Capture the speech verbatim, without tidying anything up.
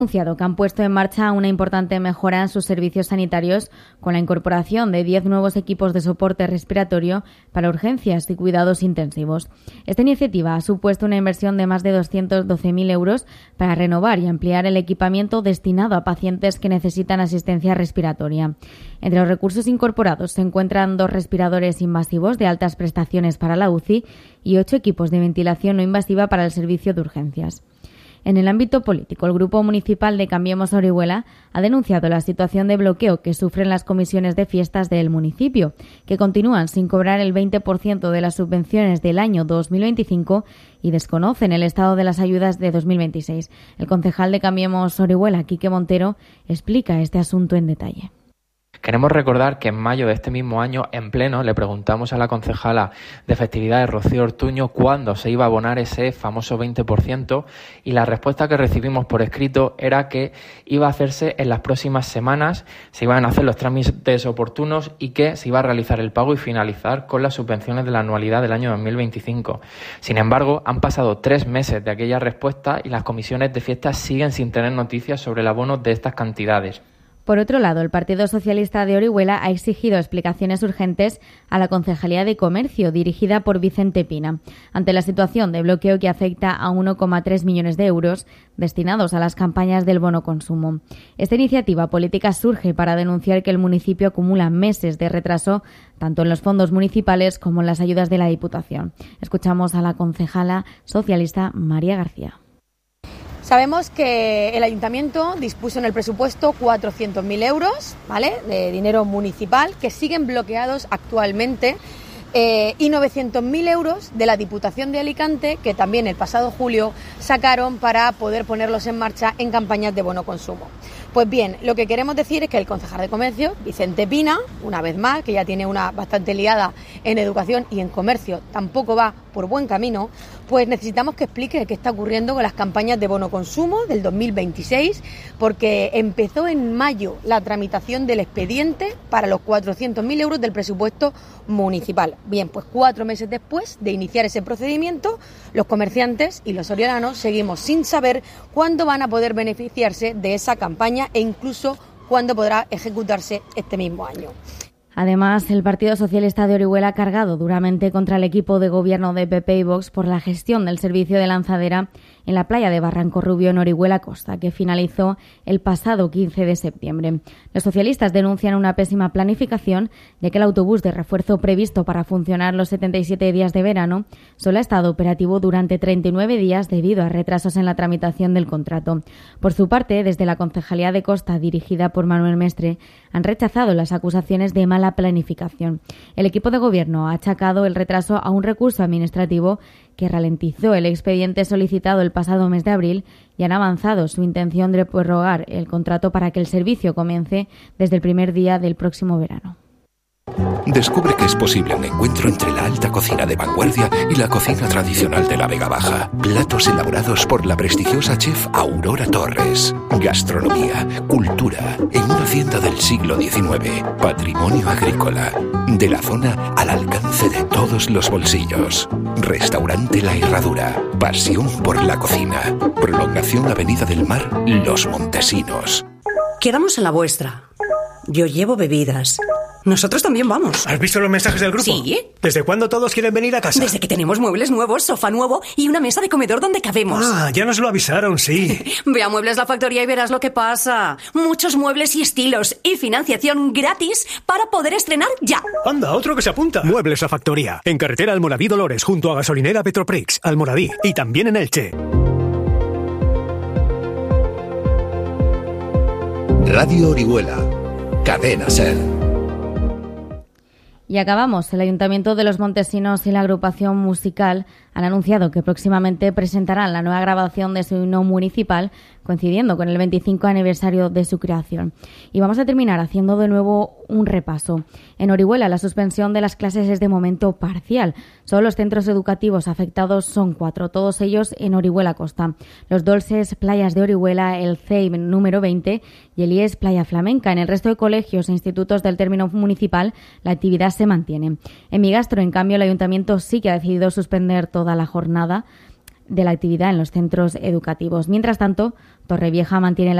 Anunciado que han puesto en marcha una importante mejora en sus servicios sanitarios con la incorporación de diez nuevos equipos de soporte respiratorio para urgencias y cuidados intensivos. Esta iniciativa ha supuesto una inversión de más de doscientos doce mil euros para renovar y ampliar el equipamiento destinado a pacientes que necesitan asistencia respiratoria. Entre los recursos incorporados se encuentran dos respiradores invasivos de altas prestaciones para la U C I y ocho equipos de ventilación no invasiva para el servicio de urgencias. En el ámbito político, el Grupo Municipal de Cambiemos Orihuela ha denunciado la situación de bloqueo que sufren las comisiones de fiestas del municipio, que continúan sin cobrar el veinte por ciento de las subvenciones del año dos mil veinticinco y desconocen el estado de las ayudas de dos mil veintiséis. El concejal de Cambiemos Orihuela, Quique Montero, explica este asunto en detalle. Queremos recordar que en mayo de este mismo año, en pleno, le preguntamos a la concejala de festividades, Rocío Ortuño, cuándo se iba a abonar ese famoso veinte por ciento y la respuesta que recibimos por escrito era que iba a hacerse en las próximas semanas, se iban a hacer los trámites oportunos y que se iba a realizar el pago y finalizar con las subvenciones de la anualidad del año dos mil veinticinco. Sin embargo, han pasado tres meses de aquella respuesta y las comisiones de fiestas siguen sin tener noticias sobre el abono de estas cantidades. Por otro lado, el Partido Socialista de Orihuela ha exigido explicaciones urgentes a la Concejalía de Comercio, dirigida por Vicente Pina, ante la situación de bloqueo que afecta a uno coma tres millones de euros destinados a las campañas del bono consumo. Esta iniciativa política surge para denunciar que el municipio acumula meses de retraso tanto en los fondos municipales como en las ayudas de la Diputación. Escuchamos a la concejala socialista María García. Sabemos que el Ayuntamiento dispuso en el presupuesto cuatrocientos mil euros, ¿vale?, de dinero municipal que siguen bloqueados actualmente eh, y novecientos mil euros de la Diputación de Alicante que también el pasado julio sacaron para poder ponerlos en marcha en campañas de bono consumo. Pues bien, lo que queremos decir es que el concejal de Comercio, Vicente Pina, una vez más, que ya tiene una bastante liada en educación y en comercio, tampoco va por buen camino, pues necesitamos que explique qué está ocurriendo con las campañas de bono consumo del dos mil veintiséis, porque empezó en mayo la tramitación del expediente para los cuatrocientos mil euros del presupuesto municipal. Bien, pues cuatro meses después de iniciar ese procedimiento, los comerciantes y los oriolanos seguimos sin saber cuándo van a poder beneficiarse de esa campaña e incluso cuándo podrá ejecutarse este mismo año. Además, el Partido Socialista de Orihuela ha cargado duramente contra el equipo de gobierno de P P y Vox por la gestión del servicio de lanzadera en la playa de Barranco Rubio en Orihuela Costa, que finalizó el pasado quince de septiembre. Los socialistas denuncian una pésima planificación, ya que el autobús de refuerzo previsto para funcionar los setenta y siete días de verano solo ha estado operativo durante treinta y nueve días debido a retrasos en la tramitación del contrato. Por su parte, desde la Concejalía de Costa, dirigida por Manuel Mestre, han rechazado las acusaciones de mala planificación. El equipo de gobierno ha achacado el retraso a un recurso administrativo que ralentizó el expediente solicitado el pasado mes de abril y han avanzado su intención de prorrogar el contrato para que el servicio comience desde el primer día del próximo verano. Descubre que es posible un encuentro entre la alta cocina de vanguardia y la cocina tradicional de la Vega Baja. Platos elaborados por la prestigiosa chef Aurora Torres. Gastronomía, cultura, en una hacienda del siglo diecinueve. Patrimonio agrícola. De la zona al alcance de todos los bolsillos. Restaurante La Herradura. Pasión por la cocina. Prolongación Avenida del Mar, Los Montesinos. Quedamos en la vuestra. Yo llevo bebidas. Nosotros también vamos. ¿Has visto los mensajes del grupo? Sí. ¿Desde cuándo todos quieren venir a casa? Desde que tenemos muebles nuevos, sofá nuevo y una mesa de comedor donde cabemos. Ah, ya nos lo avisaron, sí. Ve a Muebles La Factoría y verás lo que pasa. Muchos muebles y estilos y financiación gratis para poder estrenar ya. Anda, otro que se apunta. Muebles La Factoría. En carretera Almoradí Dolores, junto a gasolinera Petroprix, Almoradí. Y también en Elche. Radio Orihuela. Cadena Ser. Y acabamos. El Ayuntamiento de Los Montesinos y la agrupación musical han anunciado que próximamente presentarán la nueva grabación de su himno municipal, coincidiendo con el veinticinco aniversario de su creación. Y vamos a terminar haciendo de nuevo un repaso. En Orihuela, la suspensión de las clases es de momento parcial. Solo los centros educativos afectados son cuatro, todos ellos en Orihuela Costa. Los Dolces Playas de Orihuela, el C E I M número veinte y el I E S Playa Flamenca. En el resto de colegios e institutos del término municipal, la actividad se mantiene. En Migastro, en cambio, el Ayuntamiento sí que ha decidido suspender toda la jornada de la actividad en los centros educativos. Mientras tanto, Torrevieja mantiene la